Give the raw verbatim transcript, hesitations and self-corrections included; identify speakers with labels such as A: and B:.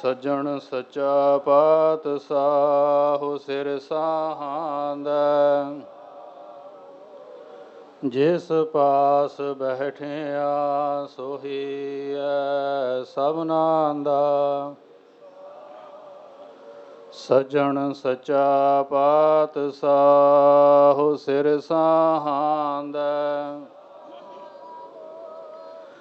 A: ਸੱਜਣ ਸੱਚਾ ਪਾਤਸ਼ਾਹ ਸਿਰ ਸਾਹਾਂਦਾ। ਜਿਸ ਪਾਸ ਬੈਠਿਆ ਸੋਹੀ ਐ ਸਭਨਾਂ ਦਾ। ਸੱਜਣ ਸੱਚਾ ਪਾਤਸ਼ਾਹ ਸਿਰ ਸਾਹਾਂਦਾ।